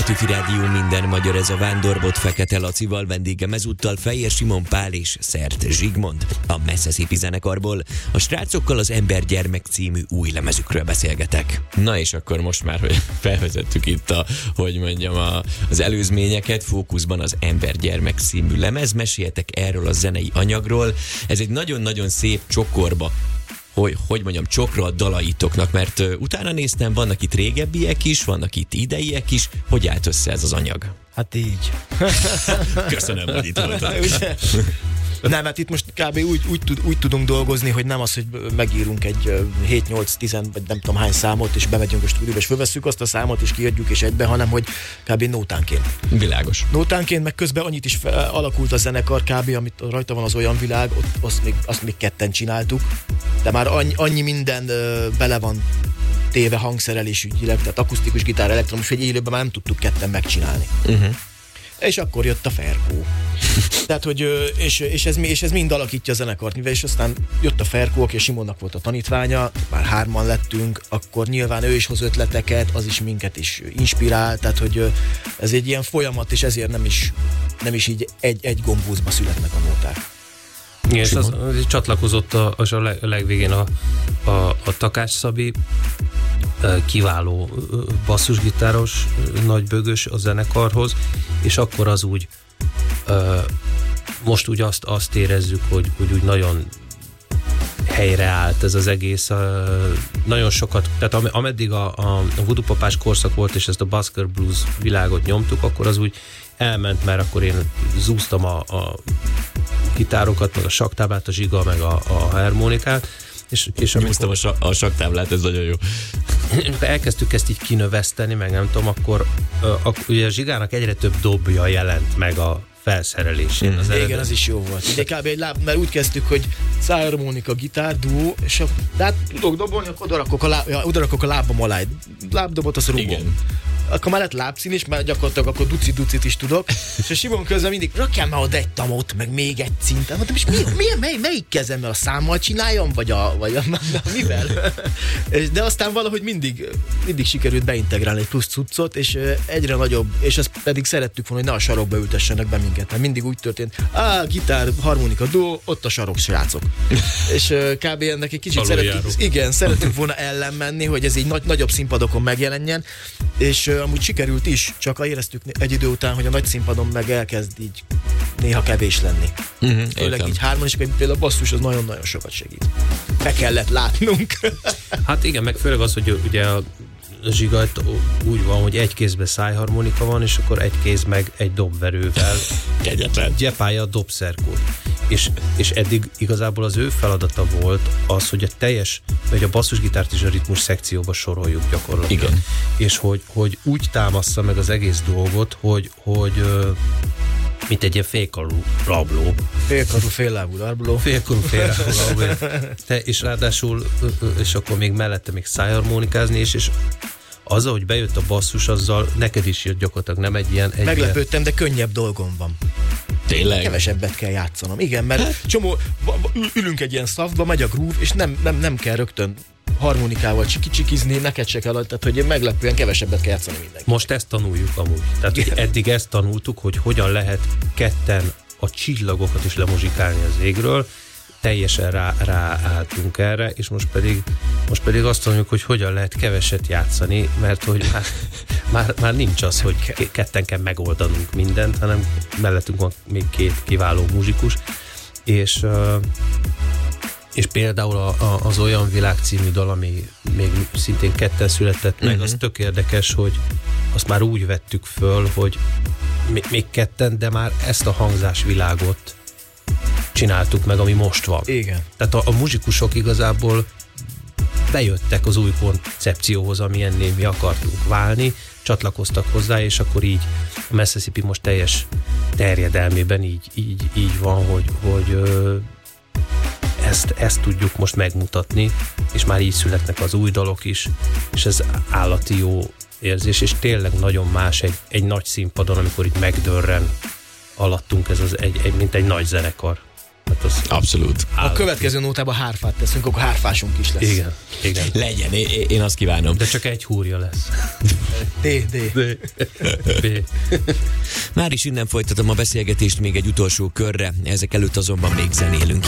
Petőfi Rádió minden magyar, ez a Vándorbot Fekete Lacival, vendégem ezúttal Fejér Simon Pál és Szert Zsigmond, a Messziszippi zenekarból. A srácokkal az Ember-gyermek című új lemezükről beszélgetek. Na és akkor most már, hogy felvezettük itt az előzményeket, fókuszban az Ember-gyermek című lemez, meséljetek erről a zenei anyagról. Ez egy nagyon-nagyon szép csokorba, csokra a dalaitoknak, mert utána néztem, vannak itt régebbiek is, vannak itt ideiek is. Hogy állt össze ez az anyag? Hát így. Köszönöm, hogy itt voltak. Nem, hát itt most kb. úgy tudunk dolgozni, hogy nem az, hogy megírunk egy 7-8-10, vagy nem tudom hány számot, és bemegyünk a stúdióba, és fölvesszük azt a számot, és kiadjuk és egybe, hanem hogy kb. Nótánként. Világos. Nótánként, meg közben annyit is alakult a zenekar kb., amit rajta van az olyan világ, azt még ketten csináltuk, de már annyi minden bele van téve hangszerelés ügyileg, tehát akusztikus gitár, elektromos, hogy élőben már nem tudtuk ketten megcsinálni. És akkor jött a Ferkó. Tehát, hogy, és ez mind alakítja a zenekart, és aztán jött a Ferkó, aki a Simonnak volt a tanítványa, már 3-an lettünk, akkor nyilván ő is hoz ötleteket, az is minket is inspirál, tehát, hogy ez egy ilyen folyamat, és ezért nem is így egy gombózba születnek a nóták. Igen, és az csatlakozott a legvégén a Takács Szabi, kiváló basszusgitáros, nagy bögös a zenekarhoz, és akkor az úgy most úgy azt érezzük, hogy úgy nagyon helyreállt ez az egész. Nagyon sokat, tehát ameddig a Voodoo Papás korszak volt, és ezt a Busker Blues világot nyomtuk, akkor az úgy elment, mert akkor én zúztam a gitárokat, meg a sakktáblát, a Zsiga, meg a harmonikát, és amikor a sakktáblát, ez nagyon jó. Elkezdtük ezt így kinöveszteni, meg nem tudom, akkor ugye a Zsigának egyre több dobja jelent meg a felszerelésén. Igen, az is jó volt. De kb. Mert úgy kezdtük, hogy szájharmonika, gitár, duó, és de hát tudok dobolni, akkor oda rakok a lábam alá egy lábdobot, azt rúgom. Igen. Akkor már lett lábszín is, mert gyakorlatilag akkor ducit is tudok, és a Simon közben mindig rakjál már oda egy tamot, meg még egy szinten. Mondtam, és melyik kezemmel, a számmal csináljam, vagy mivel? De aztán valahogy mindig sikerült beintegrálni egy plusz cuccot, és egyre nagyobb, és azt pedig szerettük volna, hogy ne a sarokba ültessenek be minket, mert mindig úgy történt, gitár, harmonika, duó, ott a sarok srácok. És kb. Ennek egy kicsit szerettünk volna ellenmenni, hogy ez így nagyobb színpadokon megjelenjen, és amúgy sikerült is, csak éreztük egy idő után, hogy a nagy színpadon meg elkezd így néha kevés lenni. Főleg így hárman, és például a basszus az nagyon-nagyon sokat segít. Be kellett látnunk. Hát igen, meg főleg az, hogy ugye a Zsiga úgy van, hogy egy kézben szájharmonika van, és akkor egy kéz meg egy dobverővel gyepálja a dobszerkót. És eddig igazából az ő feladata volt az, hogy a basszusgitárt is a ritmus szekcióba soroljuk gyakorlatilag. Igen. És hogy úgy támassza meg az egész dolgot, hogy mint egy ilyen félkarú rabló. Félkarú, féllábú rabló. Félkarú, féllábú rabló. És ráadásul, és akkor még mellette még szájharmonikázni, és azzal, hogy bejött a basszus, azzal neked is jött gyakorlatilag, nem egy ilyen... Meglepődtem, de könnyebb dolgom van. Tényleg? Kevesebbet kell játszanom. Igen, mert csomó, ülünk egy ilyen szavba, megy a groove, és nem kell rögtön harmonikával csikizni, neked se kell, tehát hogy meglepően kevesebbet kell játszani mindenki. Most ezt tanuljuk amúgy. Tehát eddig ezt tanultuk, hogy hogyan lehet ketten a csillagokat is lemuzsikálni az égről, teljesen ráálltunk erre, és most pedig azt tanuljuk, hogy hogyan lehet keveset játszani, mert hogy már nincs az, hogy ketten kell megoldanunk mindent, hanem mellettünk van még 2 kiváló muzsikus, és például az Olyan világ című dal, ami még szintén ketten született meg, az tök érdekes, hogy azt már úgy vettük föl, hogy még ketten, de már ezt a hangzásvilágot csináltuk meg, ami most van. Igen. Tehát a muzsikusok igazából bejöttek az új koncepcióhoz, amilyennél mi akartunk válni, csatlakoztak hozzá, és akkor így a Messziszippi most teljes terjedelmében így van, hogy ezt tudjuk most megmutatni, és már így születnek az új dalok is, és ez állati jó érzés, és tényleg nagyon más egy nagy színpadon, amikor itt megdörren alattunk ez mint egy nagy zenekar. Hát az Abszolút. A következő nótában hárfát teszünk, akkor hárfásunk is lesz. Igen. Legyen, én azt kívánom. De csak egy húrja lesz. D. Már is innen folytatom a beszélgetést még egy utolsó körre, ezek előtt azonban még zenélünk.